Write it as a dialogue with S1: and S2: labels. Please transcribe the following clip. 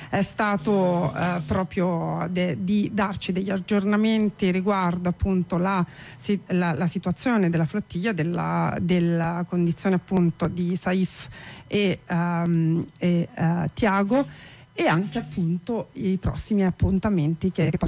S1: è stato proprio di darci degli aggiornamenti riguardo appunto la situazione della flottiglia, della condizione appunto di Saif e Tiago, e anche appunto i prossimi appuntamenti che